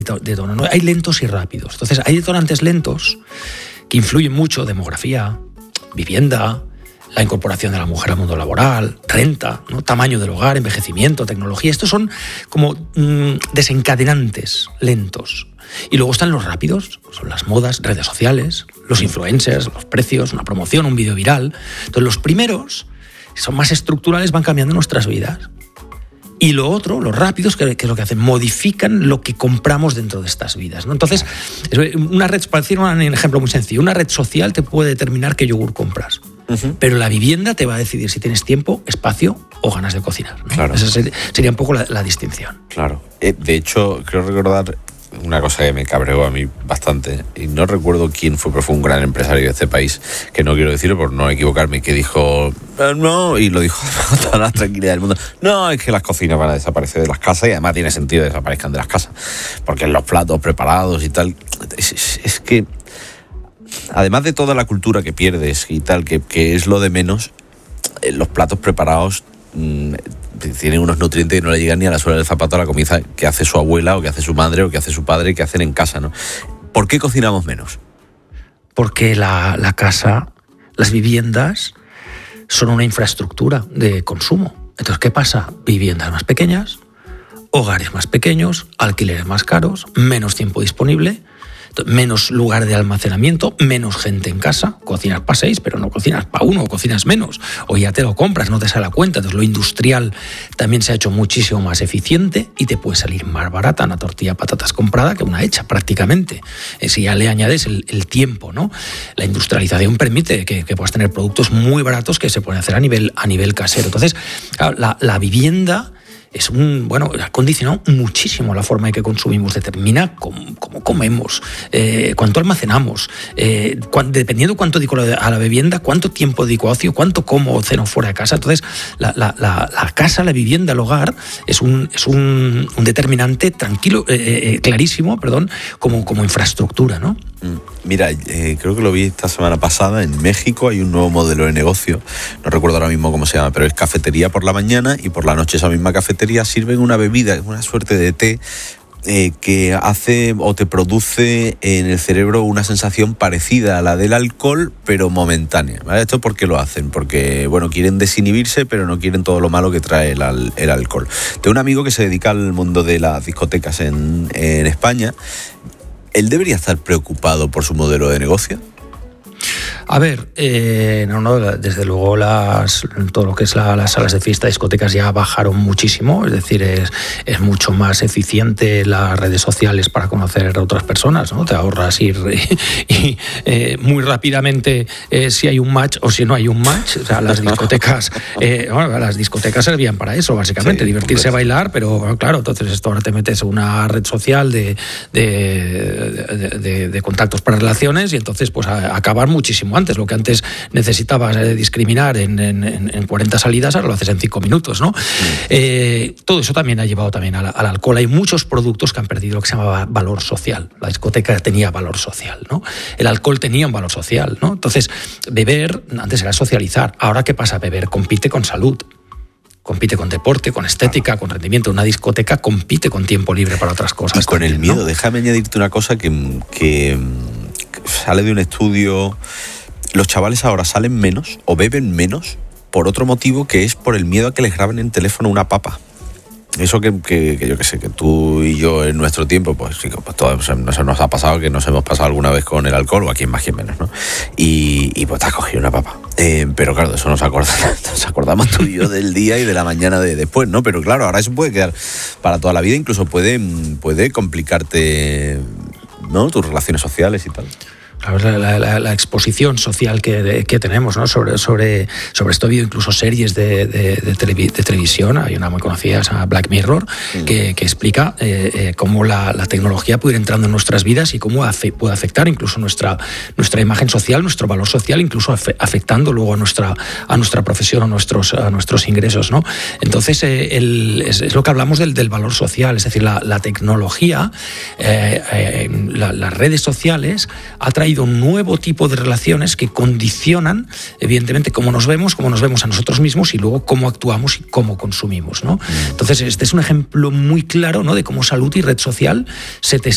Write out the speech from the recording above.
tono, ¿no? Hay lentos y rápidos. Entonces, hay detonantes lentos que influyen mucho: demografía, vivienda, la incorporación de la mujer al mundo laboral, renta, ¿no? Tamaño del hogar, envejecimiento, tecnología. Estos son como desencadenantes lentos. Y luego están los rápidos, son las modas, redes sociales, los influencers, los precios, una promoción, un vídeo viral. Entonces, los primeros son más estructurales, van cambiando nuestras vidas. Y lo otro, los rápidos, que es lo que hacen, modifican lo que compramos dentro de estas vidas, ¿no? Entonces, una red, para decir un ejemplo muy sencillo, una red social te puede determinar qué yogur compras. Pero la vivienda te va a decidir si tienes tiempo, espacio o ganas de cocinar, ¿no? Claro. Esa sería un poco la distinción. Claro. De hecho, creo recordar una cosa que me cabreó a mí bastante, y no recuerdo quién fue, pero fue un gran empresario de este país, que no quiero decirlo por no equivocarme, que dijo no, y lo dijo con toda la tranquilidad del mundo: no, es que las cocinas van a desaparecer de las casas, y además tiene sentido que desaparezcan de las casas, porque los platos preparados y tal, es que además de toda la cultura que pierdes y tal, que es lo de menos, los platos preparados tienen unos nutrientes que no le llegan ni a la suela del zapato a la comida que hace su abuela o que hace su madre o que hace su padre, que hacen en casa, ¿no? ¿Por qué cocinamos menos? Porque la casa, las viviendas son una infraestructura de consumo. Entonces, ¿qué pasa? Viviendas más pequeñas, hogares más pequeños, alquileres más caros, menos tiempo disponible, menos lugar de almacenamiento, menos gente en casa. Cocinas para 6, pero no cocinas para 1, o cocinas menos, o ya te lo compras, no te sale a cuenta. Entonces, lo industrial también se ha hecho muchísimo más eficiente y te puede salir más barata una tortilla de patatas comprada que una hecha, prácticamente. Si ya le añades el tiempo, ¿no? La industrialización permite que puedas tener productos muy baratos que se pueden hacer a nivel casero. Entonces, la vivienda ha condicionado muchísimo la forma en que consumimos, determina cómo comemos, cuánto almacenamos, dependiendo cuánto dedico a la vivienda, cuánto tiempo dedico a ocio, cuánto como o ceno fuera de casa. Entonces, la casa, la vivienda, el hogar es un determinante clarísimo, como infraestructura, ¿no? Mira, creo que lo vi esta semana pasada en México. Hay un nuevo modelo de negocio, no recuerdo ahora mismo cómo se llama, pero es cafetería por la mañana, y por la noche esa misma cafetería sirven una bebida, una suerte de té, que hace o te produce en el cerebro una sensación parecida a la del alcohol, pero momentánea, ¿vale? ¿Esto por qué lo hacen? Porque, quieren desinhibirse, pero no quieren todo lo malo que trae el alcohol. Tengo un amigo que se dedica al mundo de las discotecas en España. ¿Él debería estar preocupado por su modelo de negocio? A ver, desde luego todo lo que es las salas de fiesta, discotecas ya bajaron muchísimo, es decir, es mucho más eficiente las redes sociales para conocer a otras personas, ¿no? Te ahorras ir muy rápidamente si hay un match o si no hay un match. O sea, las discotecas servían para eso, básicamente, sí, divertirse, bailar, pero claro, entonces esto ahora te metes en una red social de contactos para relaciones, y entonces pues acabar muchísimo antes. Lo que antes necesitabas discriminar en 40 salidas, ahora lo haces en 5 minutos, ¿no? Todo eso también ha llevado también al alcohol. Hay muchos productos que han perdido lo que se llamaba valor social. La discoteca tenía valor social, ¿no? El alcohol tenía un valor social, ¿no? Entonces, beber antes era socializar. Ahora, ¿qué pasa? Beber compite con salud, compite con deporte, con estética, con rendimiento. Una discoteca compite con tiempo libre para otras cosas. Y con también, el miedo, ¿no? Déjame añadirte una cosa que sale de un estudio. Los chavales ahora salen menos o beben menos por otro motivo, que es por el miedo a que les graben en teléfono una papa. Eso que yo que sé, que tú y yo en nuestro tiempo, pues todos nos ha pasado, que nos hemos pasado alguna vez con el alcohol, o a quien más, quien menos, ¿no? Y pues te has cogido una papa. Pero claro, de eso nos acordamos tú y yo del día y de la mañana de después, ¿no? Pero claro, ahora eso puede quedar para toda la vida, incluso puede complicarte, ¿no?, tus relaciones sociales y tal. La exposición social que tenemos, ¿no? sobre esto ha habido incluso series de televisión. Hay una muy conocida, se llama Black Mirror, que explica cómo la tecnología puede ir entrando en nuestras vidas y cómo puede afectar incluso nuestra imagen social, nuestro valor social, incluso afectando luego a nuestra profesión, a nuestros ingresos, ¿no? Entonces, es lo que hablamos del valor social, es decir, la tecnología, las redes sociales ha traído un nuevo tipo de relaciones que condicionan, evidentemente, cómo nos vemos a nosotros mismos, y luego cómo actuamos y cómo consumimos, ¿no? Entonces, este es un ejemplo muy claro, ¿no?, de cómo salud y red social se te